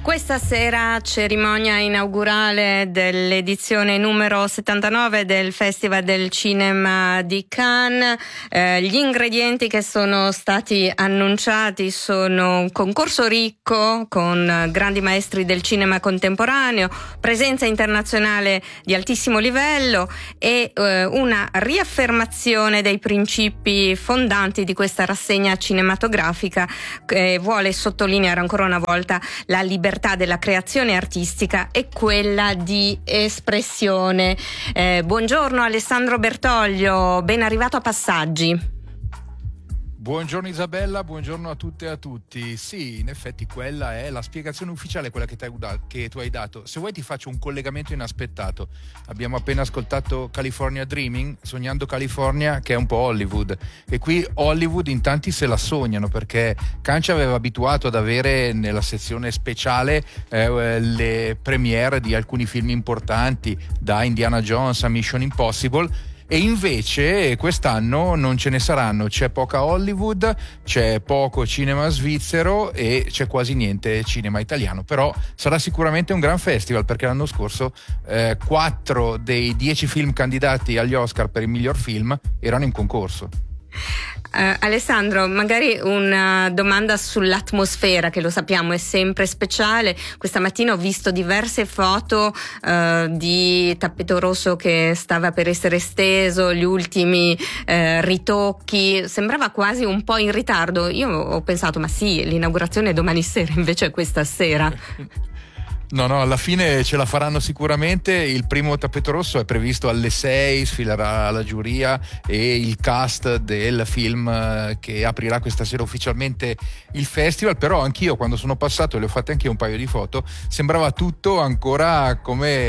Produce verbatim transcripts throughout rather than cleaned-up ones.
Questa sera cerimonia inaugurale dell'edizione numero settantanove del Festival del Cinema di Cannes. Eh, gli ingredienti che sono stati annunciati sono un concorso ricco con grandi maestri del cinema contemporaneo, presenza internazionale di altissimo livello e eh, una riaffermazione dei principi fondanti di questa rassegna cinematografica che vuole sottolineare ancora una volta la libertà della creazione artistica e quella di espressione. Eh, buongiorno Alessandro Bertoglio, ben arrivato a Passaggi. Buongiorno Isabella, buongiorno a tutte e a tutti. Sì, in effetti quella è la spiegazione ufficiale, quella che, che tu hai dato. Se vuoi ti faccio un collegamento inaspettato. Abbiamo appena ascoltato California Dreaming, Sognando California, che è un po' Hollywood. E qui Hollywood in tanti se la sognano, perché Cannes ci aveva abituato ad avere nella sezione speciale eh, le premiere di alcuni film importanti, da Indiana Jones a Mission Impossible. E invece quest'anno non ce ne saranno, c'è poca Hollywood, c'è poco cinema svizzero e c'è quasi niente cinema italiano, però sarà sicuramente un gran festival, perché l'anno scorso eh, quattro dei dieci film candidati agli Oscar per il miglior film erano in concorso. Uh, Alessandro, magari una domanda sull'atmosfera, che lo sappiamo è sempre speciale. Questa mattina ho visto diverse foto uh, di tappeto rosso che stava per essere steso, gli ultimi uh, ritocchi, sembrava quasi un po' in ritardo. Io ho pensato, ma sì, l'inaugurazione è domani sera, invece è questa sera. No, no, alla fine ce la faranno sicuramente. Il primo tappeto rosso è previsto alle sei, sfilerà la giuria e il cast del film che aprirà questa sera ufficialmente il festival. Però anch'io, quando sono passato, e le ho fatte anche un paio di foto, sembrava tutto ancora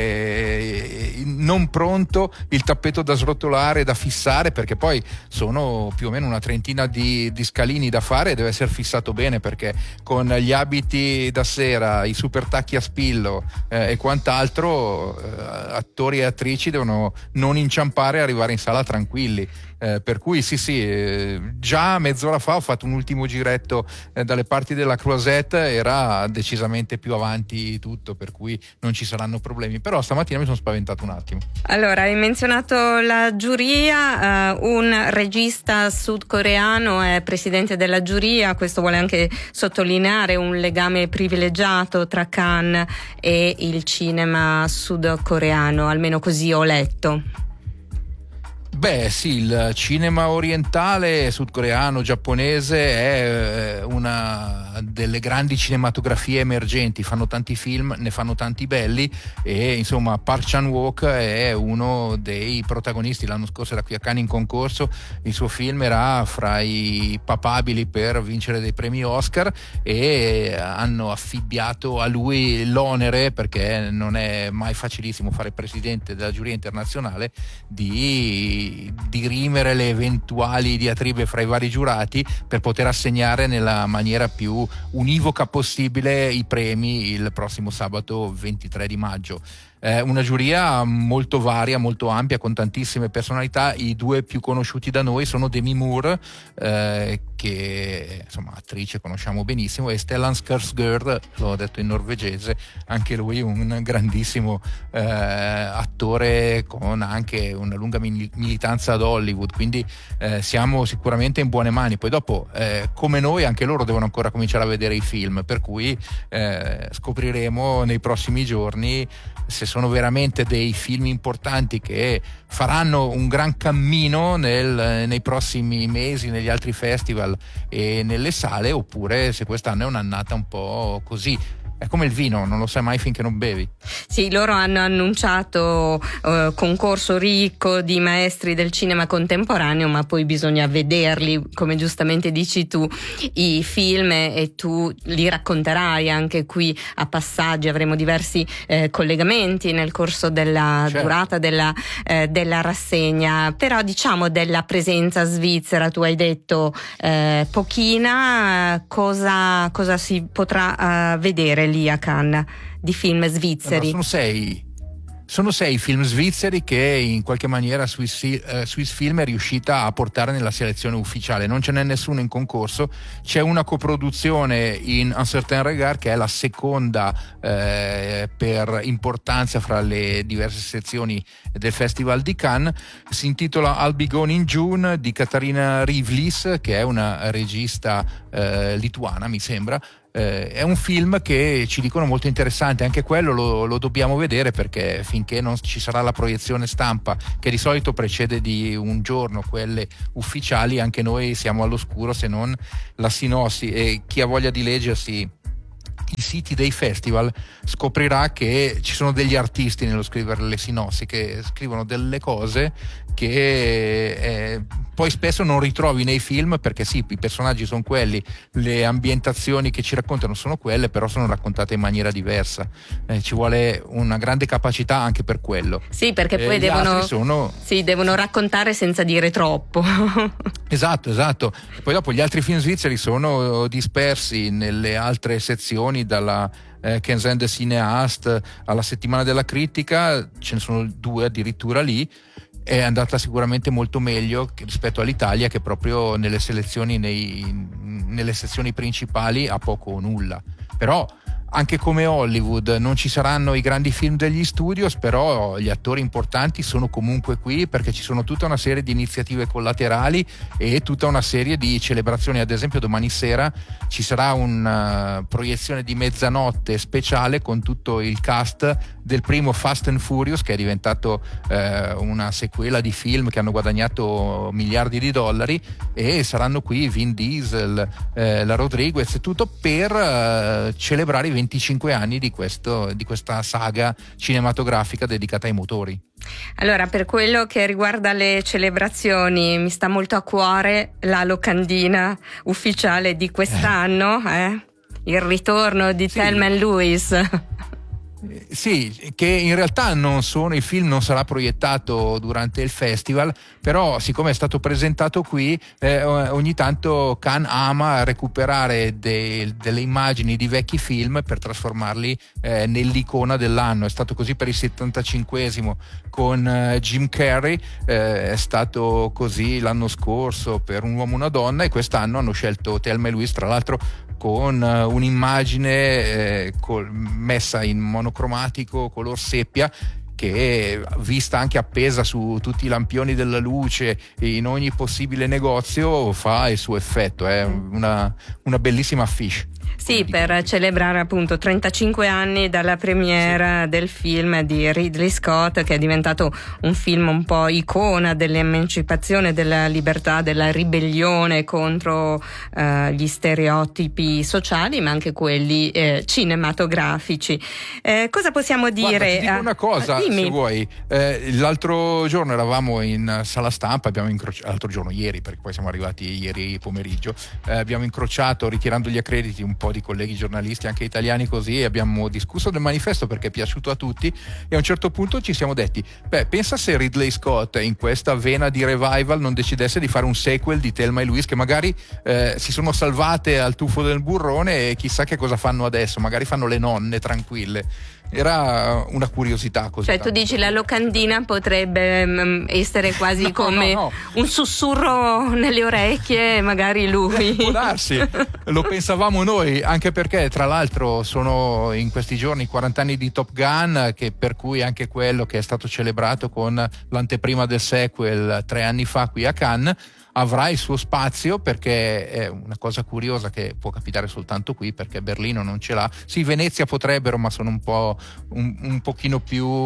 come non pronto, il tappeto da srotolare, da fissare, perché poi sono più o meno una trentina di, di scalini da fare e deve essere fissato bene, perché con gli abiti da sera, i super tacchi a spilla Eh, e quant'altro, eh, attori e attrici devono non inciampare e arrivare in sala tranquilli. Eh, per cui sì sì, eh, già mezz'ora fa ho fatto un ultimo giretto eh, dalle parti della Croisette, era decisamente più avanti tutto, per cui non ci saranno problemi, però stamattina mi sono spaventato un attimo. Allora, hai menzionato la giuria, uh, un regista sudcoreano è presidente della giuria. Questo vuole anche sottolineare un legame privilegiato tra Cannes e il cinema sudcoreano, almeno così ho letto. Beh sì, il cinema orientale, sudcoreano, giapponese è una delle grandi cinematografie emergenti, fanno tanti film, ne fanno tanti belli e insomma Park Chan-wook è uno dei protagonisti. L'anno scorso era qui a Cannes in concorso, il suo film era fra i papabili per vincere dei premi Oscar e hanno affibbiato a lui l'onere, perché non è mai facilissimo fare presidente della giuria internazionale, di dirimere le eventuali diatribe fra i vari giurati per poter assegnare nella maniera più univoca possibile i premi il prossimo sabato ventitré di maggio. Eh, una giuria molto varia, molto ampia, con tantissime personalità. I due più conosciuti da noi sono Demi Moore, eh, che insomma attrice conosciamo benissimo, e Stellan Skarsgård, l'ho detto in norvegese, anche lui un grandissimo eh, attore con anche una lunga mil- militanza ad Hollywood, quindi eh, siamo sicuramente in buone mani. Poi dopo eh, come noi anche loro devono ancora cominciare a vedere i film, per cui eh, scopriremo nei prossimi giorni se sono veramente dei film importanti che faranno un gran cammino nel, nei prossimi mesi, negli altri festival e nelle sale, oppure se quest'anno è un'annata un po' così. È come il vino, non lo sai mai finché non bevi. Sì, loro hanno annunciato uh, concorso ricco di maestri del cinema contemporaneo, ma poi bisogna vederli, come giustamente dici tu, i film, e tu li racconterai anche qui a Passaggi. Avremo diversi eh, collegamenti nel corso della certo. durata della, eh, della rassegna. Però diciamo della presenza svizzera, tu hai detto eh, pochina, cosa, cosa si potrà uh, vedere lì a Cannes di film svizzeri? Allora, sono sei Sono sei film svizzeri che in qualche maniera Swiss, eh, Swiss Film è riuscita a portare nella selezione ufficiale. Non ce n'è nessuno in concorso, c'è una coproduzione in Un Certain Regard che è la seconda eh, per importanza fra le diverse sezioni del Festival di Cannes. Si intitola I'll Be Gone in June di Katarina Rivlis, che è una regista eh, lituana, mi sembra. Eh, è un film che ci dicono molto interessante, anche quello lo, lo dobbiamo vedere, perché finché non ci sarà la proiezione stampa, che di solito precede di un giorno quelle ufficiali, anche noi siamo all'oscuro se non la sinossi, e chi ha voglia di leggersi i siti dei festival scoprirà che ci sono degli artisti nello scrivere le sinossi, che scrivono delle cose che eh, poi spesso non ritrovi nei film, perché sì, i personaggi sono quelli, le ambientazioni che ci raccontano sono quelle, però sono raccontate in maniera diversa. Eh, ci vuole una grande capacità anche per quello. Sì, perché poi eh, devono, sono... sì, devono raccontare senza dire troppo. Esatto, esatto. Poi dopo gli altri film svizzeri sono dispersi nelle altre sezioni, dalla eh, Kensen de Cineast alla settimana della critica, ce ne sono due addirittura lì. È andata sicuramente molto meglio rispetto all'Italia, che proprio nelle selezioni, nei, nelle sezioni principali ha poco o nulla. Però anche come Hollywood non ci saranno i grandi film degli studios, però gli attori importanti sono comunque qui, perché ci sono tutta una serie di iniziative collaterali e tutta una serie di celebrazioni. Ad esempio domani sera ci sarà una proiezione di mezzanotte speciale con tutto il cast del primo Fast and Furious, che è diventato eh, una sequela di film che hanno guadagnato miliardi di dollari, e saranno qui Vin Diesel, eh, la Rodriguez e tutto per eh, celebrare i venticinque anni di, questo, di questa saga cinematografica dedicata ai motori. Allora, per quello che riguarda le celebrazioni, mi sta molto a cuore la locandina ufficiale di quest'anno, eh? Il ritorno di sì. Thelma and Louise. Sì, che in realtà non sono, il film non sarà proiettato durante il festival, però siccome è stato presentato qui, eh, ogni tanto Cannes ama recuperare de, delle immagini di vecchi film per trasformarli eh, nell'icona dell'anno. È stato così per il settantacinquesimo con eh, Jim Carrey, eh, è stato così l'anno scorso per Un uomo e una donna, e quest'anno hanno scelto Thelma e Louise, tra l'altro con uh, un'immagine eh, col, messa in monocromatico color seppia, che vista anche appesa su tutti i lampioni della luce in ogni possibile negozio fa il suo effetto. È una, una bellissima affiche. Sì, per celebrare appunto trentacinque anni dalla premiera sì. del film di Ridley Scott, che è diventato un film un po' icona dell'emancipazione, della libertà, della ribellione contro eh, gli stereotipi sociali, ma anche quelli eh, cinematografici. Eh, cosa possiamo dire? Guarda, ti dico una cosa, ah, se vuoi. Eh, l'altro giorno eravamo in sala stampa, abbiamo incrociato, l'altro giorno, ieri, perché poi siamo arrivati ieri pomeriggio, eh, abbiamo incrociato, ritirando gli accrediti, un po' di colleghi giornalisti anche italiani, così, e abbiamo discusso del manifesto perché è piaciuto a tutti, e a un certo punto ci siamo detti, beh, pensa se Ridley Scott in questa vena di revival non decidesse di fare un sequel di Thelma e Louise, che magari eh, si sono salvate al tuffo del burrone, e chissà che cosa fanno adesso, magari fanno le nonne tranquille. Era una curiosità così. Cioè tu dici la locandina potrebbe um, essere quasi no, come no, no. un sussurro nelle orecchie, magari lui. Può darsi, lo pensavamo noi, anche perché tra l'altro sono in questi giorni i quaranta anni di Top Gun, che per cui anche quello che è stato celebrato con l'anteprima del sequel tre anni fa qui a Cannes avrà il suo spazio, perché è una cosa curiosa che può capitare soltanto qui, perché Berlino non ce l'ha. Sì, Venezia potrebbero, ma sono un po' un, un pochino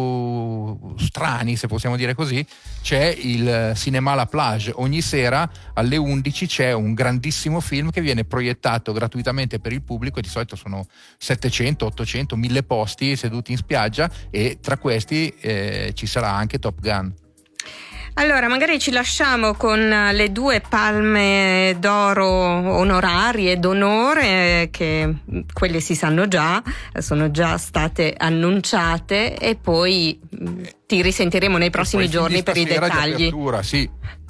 più strani, se possiamo dire così. C'è il Cinema La Plage, ogni sera alle undici c'è un grandissimo film che viene proiettato gratuitamente per il pubblico, e di solito sono settecento, ottocento, mille posti seduti in spiaggia, e tra questi eh, ci sarà anche Top Gun. Allora, magari ci lasciamo con le due palme d'oro onorarie d'onore, che quelle si sanno già, sono già state annunciate, e poi ti risentiremo nei prossimi giorni per i dettagli. Sì.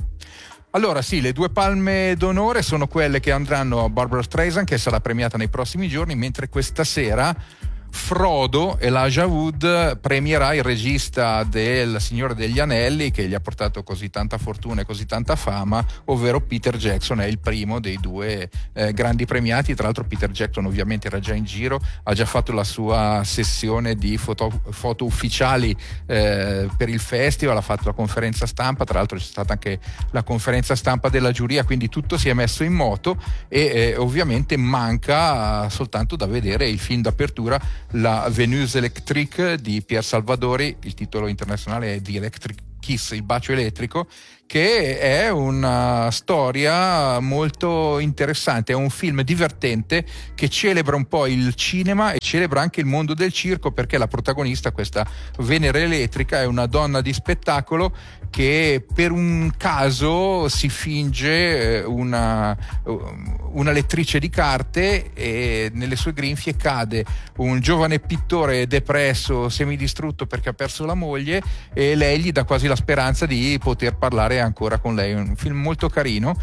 Allora sì, le due palme d'onore sono quelle che andranno a Barbra Streisand, che sarà premiata nei prossimi giorni, mentre questa sera Frodo, Elijah Wood, premierà il regista del Signore degli Anelli, che gli ha portato così tanta fortuna e così tanta fama, ovvero Peter Jackson. È il primo dei due eh, grandi premiati. Tra l'altro Peter Jackson ovviamente era già in giro, ha già fatto la sua sessione di foto, foto ufficiali eh, per il festival, ha fatto la conferenza stampa, tra l'altro c'è stata anche la conferenza stampa della giuria, quindi tutto si è messo in moto e eh, ovviamente manca soltanto da vedere il film d'apertura, la Venus Electrique di Pier Salvadori. Il titolo internazionale è The Electric Kiss, il bacio elettrico, che è una storia molto interessante, è un film divertente che celebra un po' il cinema e celebra anche il mondo del circo, perché la protagonista, questa Venere elettrica, è una donna di spettacolo che per un caso si finge una, una lettrice di carte e nelle sue grinfie cade un giovane pittore depresso, semidistrutto perché ha perso la moglie, e lei gli dà quasi la speranza di poter parlare ancora con lei. Un film molto carino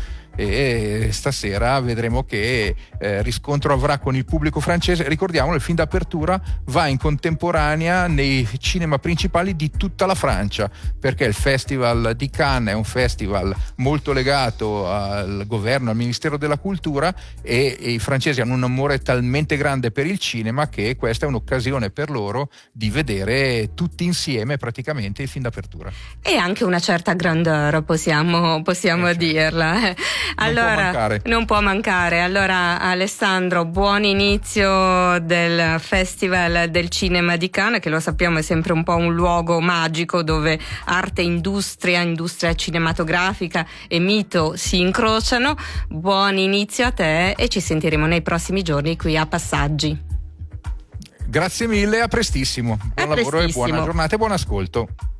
e stasera vedremo che eh, riscontro avrà con il pubblico francese. Ricordiamolo, il film d'apertura va in contemporanea nei cinema principali di tutta la Francia, perché il Festival di Cannes è un festival molto legato al governo, al Ministero della Cultura, e, e i francesi hanno un amore talmente grande per il cinema che questa è un'occasione per loro di vedere tutti insieme praticamente il film d'apertura. E anche una certa grandeur, possiamo, possiamo eh, dirla. Allora, non può mancare. Non può mancare. Allora, Alessandro, buon inizio del Festival del Cinema di Cannes, che lo sappiamo è sempre un po' un luogo magico dove arte, industria, industria cinematografica e mito si incrociano. Buon inizio a te e ci sentiremo nei prossimi giorni qui a Passaggi. Grazie mille, a prestissimo. Buon a lavoro prestissimo. E buona giornata e buon ascolto.